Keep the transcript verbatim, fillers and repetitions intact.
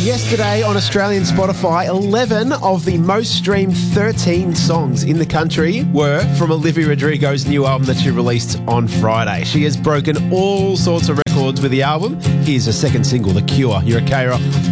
Yesterday on Australian Spotify, eleven of the most streamed thirteen songs in the country were from Olivia Rodrigo's new album that she released on Friday. She has broken all sorts of records with the album. Here's a second single, The Cure. You're a K-Rock.